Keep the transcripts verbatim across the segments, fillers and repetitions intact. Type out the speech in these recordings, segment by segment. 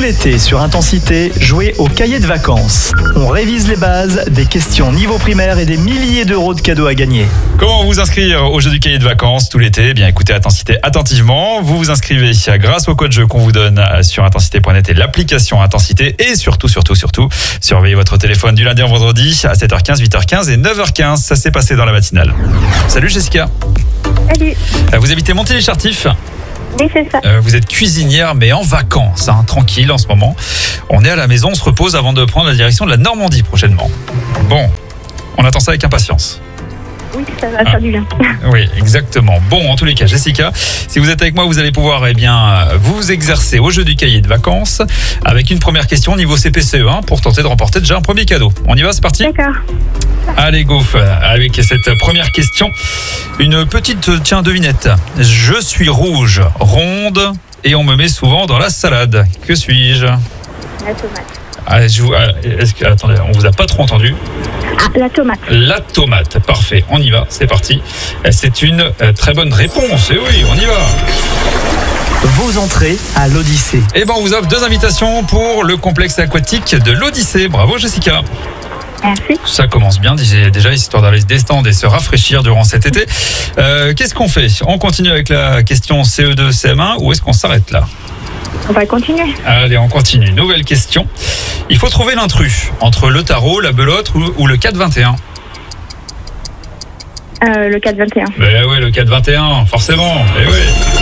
l'été, sur Intensité, jouez au cahier de vacances. On révise les bases, des questions niveau primaire et des milliers d'euros de cadeaux à gagner. Comment vous inscrire au jeu du cahier de vacances tout l'été ? Eh bien, écoutez Intensité attentivement. Vous vous inscrivez grâce au code jeu qu'on vous donne sur intensité point net et l'application Intensité. Et surtout, surtout, surtout, surveillez votre téléphone du lundi au vendredi à sept heures quinze, huit heures quinze et neuf heures quinze. Ça s'est passé dans la matinale. Salut Jessica. Salut. Vous habitez Montigny-Chartif ? Oui, c'est ça. Euh, vous êtes cuisinière, mais en vacances, hein, tranquille en ce moment. On est à la maison, on se repose avant de prendre la direction de la Normandie prochainement. Bon, on attend ça avec impatience. Oui, ça va faire Ah. du bien. Oui, exactement. Bon, en tous les cas, Jessica, si vous êtes avec moi, vous allez pouvoir eh bien, vous exercer au jeu du cahier de vacances avec une première question niveau C P C E un pour tenter de remporter déjà un premier cadeau. On y va, c'est parti ? D'accord. Allez, go, avec cette première question. Une petite, tiens, devinette. Je suis rouge, ronde, et on me met souvent dans la salade. Que suis-je ? La tomate. Ah, je vous, ah, est-ce que, attendez, on vous a pas trop entendu. Ah, la tomate. La tomate, parfait, on y va, c'est parti. C'est une euh, très bonne réponse, et oui, on y va. Vos entrées à l'Odyssée. Et ben, on vous offre deux invitations pour le complexe aquatique de l'Odyssée. Bravo Jessica. Merci. Ça commence bien, disais déjà, histoire d'aller se détendre et se rafraîchir durant cet été. Euh, qu'est-ce qu'on fait ? On continue avec la question C E deux, C M un ou est-ce qu'on s'arrête là ? On va continuer. Allez, on continue. Nouvelle question. Il faut trouver l'intrus entre le tarot, la belote ou, ou le quatre vingt et un. Euh, le quatre vingt et un. Ben oui, le quatre vingt et un, forcément. Eh oui.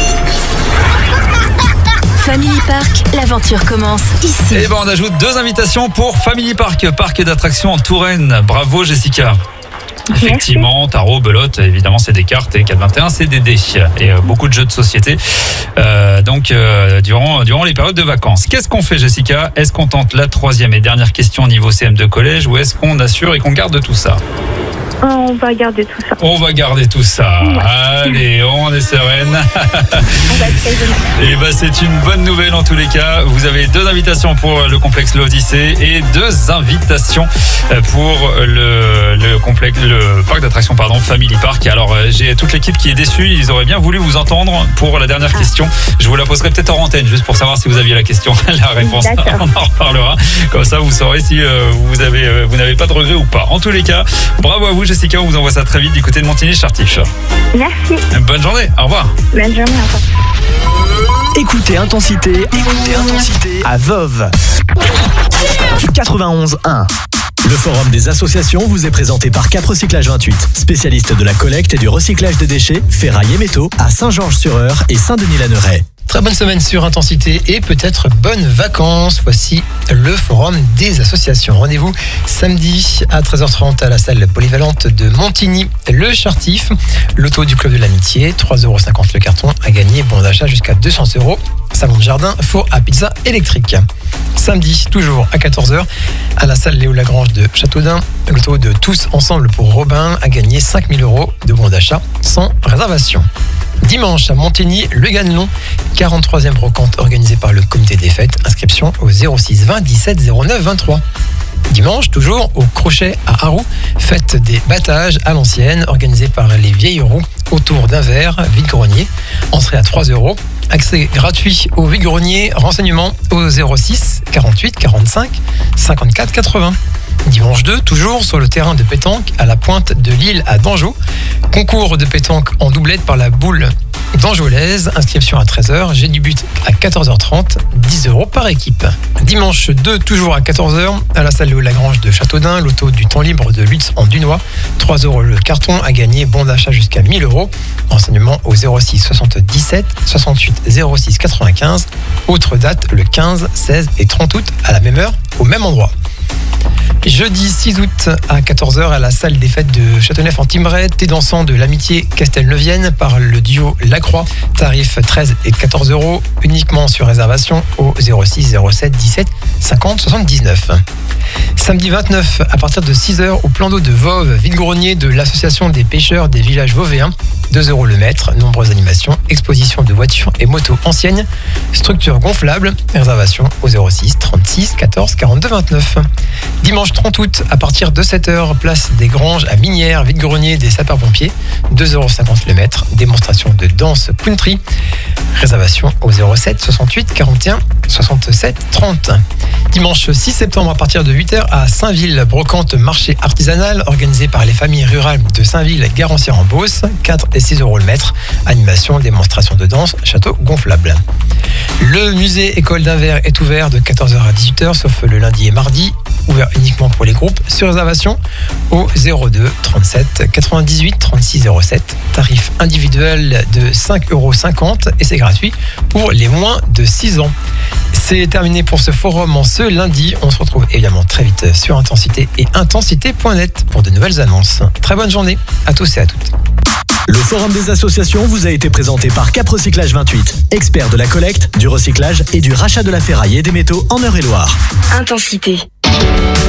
Family Park, l'aventure commence ici. Et ben, on ajoute deux invitations pour Family Park, parc d'attractions en Touraine. Bravo Jessica. Effectivement, tarot, belote, évidemment c'est des cartes et quatre vingt et un c'est des dés et euh, beaucoup de jeux de société euh, donc euh, durant, durant les périodes de vacances. Qu'est-ce qu'on fait Jessica ? Est-ce qu'on tente la troisième et dernière question au niveau C M deux collège ou est-ce qu'on assure et qu'on garde tout ça ? On va garder tout ça. On va garder tout ça. Allez, on est sereine. On va être très honnête. Et ben c'est une bonne nouvelle en tous les cas. Vous avez deux invitations pour le complexe l'Odyssée et deux invitations pour le, le complexe, le parc d'attractions pardon, Family Park. Alors j'ai toute l'équipe qui est déçue. Ils auraient bien voulu vous entendre pour la dernière question. Je vous la poserai peut-être en antenne juste pour savoir si vous aviez la question, la réponse. D'accord. On en reparlera. Comme ça vous saurez si euh, vous avez, euh, vous n'avez pas de regret ou pas. En tous les cas, bravo à vous Jessica. On vous envoie ça très vite du côté de Montigny-Chartif. Merci. Bonne journée. Au revoir. Bonne journée. Au revoir. Écoutez Intensité, écoutez Intensité à Veuve. quatre-vingt-onze un. Le forum des associations vous est présenté par Cap Recyclage vingt-huit, spécialiste de la collecte et du recyclage des déchets, ferraille et métaux à Saint-Georges-sur-Eure et Saint-Denis-la-Neuraie. Très bonne semaine sur Intensité et peut-être bonnes vacances. Voici le forum des associations. Rendez-vous samedi à treize heures trente à la salle polyvalente de Montigny, le Chartif. Loto du Club de l'Amitié, trois euros cinquante le carton à gagner. Bon d'achat jusqu'à deux cents euros. Salon de jardin, four à pizza électrique. Samedi, toujours à quatorze heures, à la salle Léo Lagrange de Châteaudun. Loto de Tous Ensemble pour Robin à gagner cinq mille euros de bons d'achat sans réservation. Dimanche à Montigny, le Ganelon, quarante-troisième brocante organisée par le comité des fêtes. Inscription au zéro six vingt dix-sept zéro neuf vingt-trois. Dimanche, toujours au Crochet à Harroux, fête des battages à l'ancienne, organisée par les vieilles roues autour d'un verre, vide-grenier. Entrée à trois euros. Accès gratuit au vide-grenier. Renseignements au zéro six quarante-huit quarante-cinq cinquante-quatre quatre-vingts. Dimanche deux, toujours sur le terrain de pétanque à la pointe de l'île à Dangeau. Concours de pétanque en doublette par la boule d'Anjolaise. Inscription à treize heures. J'ai du but à quatorze heures trente. dix euros par équipe. Dimanche deux, toujours à quatorze heures, à la salle Léo Lagrange de Châteaudun. Loto du temps libre de Lutz en Dunois. trois euros le carton à gagner. Bon d'achat jusqu'à mille euros. Renseignements au zéro six soixante-dix-sept soixante-huit zéro six quatre-vingt-quinze. Autre date, le quinze, seize et trente août à la même heure, au même endroit. Jeudi six août à quatorze heures à la salle des fêtes de Châteauneuf-en-Thymerais, thé dansant de l'amitié Castelneuvienne par le duo Lacroix, tarif treize et quatorze euros, uniquement sur réservation au zéro six zéro sept dix-sept cinquante soixante-dix-neuf. Samedi vingt-neuf à partir de six heures au plan d'eau de Voves, vide-grenier de l'association des pêcheurs des villages vauvéens, deux euros le mètre, nombreuses animations, exposition de voitures et motos anciennes, structure gonflable, réservation au zéro six trente-six quatorze quarante-deux vingt-neuf. Dimanche dimanche trente août, à partir de sept heures, place des Granges à Minières, vide-grenier des sapeurs-pompiers, deux euros cinquante le mètre. Démonstration de danse country. Réservation au zéro sept soixante-huit quarante et un soixante-sept trente. Dimanche six septembre, à partir de huit heures, à Saint-Ville, brocante marché artisanal organisé par les familles rurales de Saint-Ville-Garancière-en-Beauce, quatre et six euros le mètre. Animation, démonstration de danse, château gonflable. Le musée École d'Anvers est ouvert de quatorze heures à dix-huit heures, sauf le lundi et mardi, ouvert uniquement pour les groupes, sur réservation au zéro deux trente-sept quatre-vingt-dix-huit trente-six zéro sept. Tarif individuel de cinq euros cinquante et c'est gratuit pour les moins de six ans. C'est terminé pour ce forum en ce lundi. On se retrouve évidemment très vite sur Intensité et intensité point net pour de nouvelles annonces. Très bonne journée à tous et à toutes. Le forum des associations vous a été présenté par Cap Recyclage vingt-huit, expert de la collecte, du recyclage et du rachat de la ferraille et des métaux en Eure-et-Loire. Intensité.